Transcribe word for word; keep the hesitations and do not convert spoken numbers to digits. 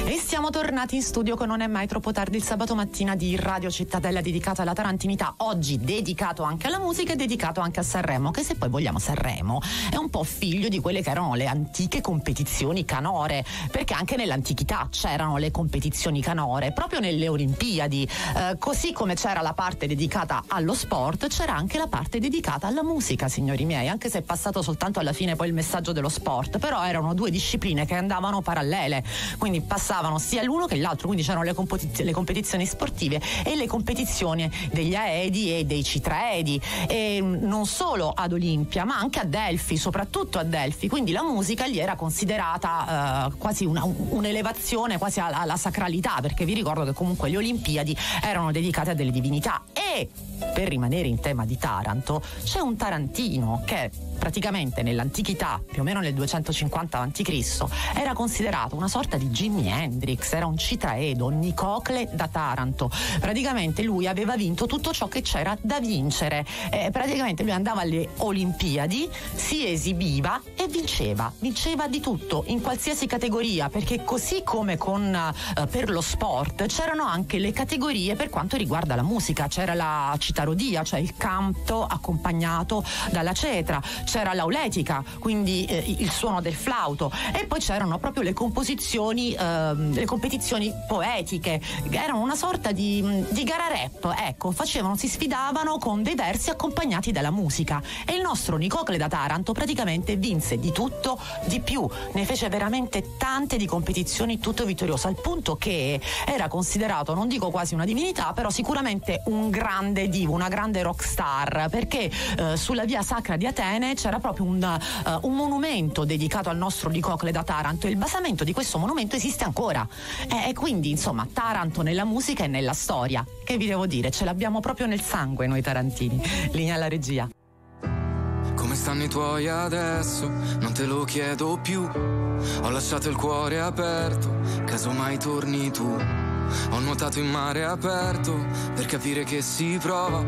E siamo tornati in studio con Non è mai troppo tardi, il sabato mattina di Radio Cittadella dedicato alla tarantinità, oggi dedicato anche alla musica e dedicato anche a Sanremo, che se poi vogliamo Sanremo è un po' figlio di quelle che erano le antiche competizioni canore, perché anche nell'antichità c'erano le competizioni canore, proprio nelle Olimpiadi, eh, così come c'era la parte dedicata allo sport, c'era anche la parte dedicata alla musica, signori miei, anche se è passato soltanto alla fine poi il messaggio dello sport, però erano due discipline che andavano parallele, quindi passavano sia l'uno che l'altro, quindi c'erano le, competiz- le competizioni sportive e le competizioni degli aedi e dei citraedi, e non solo ad Olimpia ma anche a Delfi, soprattutto a Delfi, quindi la musica lì era considerata uh, quasi una, un'elevazione quasi alla, alla sacralità, perché vi ricordo che comunque le Olimpiadi erano dedicate a delle divinità. E per rimanere in tema di Taranto, c'è un tarantino che praticamente nell'antichità, più o meno nel duecentocinquanta avanti Cristo, era considerato una sorta di Jimi Hendrix, era un citraedo, Nicocle da Taranto. Praticamente lui aveva vinto tutto ciò che c'era da vincere, eh, praticamente lui andava alle Olimpiadi, si esibiva e vinceva, vinceva di tutto, in qualsiasi categoria, perché così come con eh, per lo sport c'erano anche le categorie per quanto riguarda la musica, c'era la citarodia, cioè il canto accompagnato dalla cetra, c'era l'auletica, quindi eh, il suono del flauto, e poi c'erano proprio le composizioni, eh, le competizioni poetiche, erano una sorta di, di gara rap, ecco, facevano, si sfidavano con dei versi accompagnati dalla musica, e il nostro Nicocle da Taranto praticamente vinse di tutto, di più, ne fece veramente tante di competizioni, tutto vittorioso, al punto che era considerato, non dico quasi una divinità, però sicuramente un grande divo, una grande rock star, perché eh, sulla via sacra di Atene c'era proprio un, uh, un monumento dedicato al nostro Nicocle da Taranto, e il basamento di questo monumento esiste ancora, e, e quindi insomma Taranto nella musica e nella storia, che vi devo dire, ce l'abbiamo proprio nel sangue noi tarantini. Linea alla regia. Come stanno i tuoi adesso? Non te lo chiedo più, ho lasciato il cuore aperto, casomai torni tu. Ho nuotato in mare aperto per capire che si prova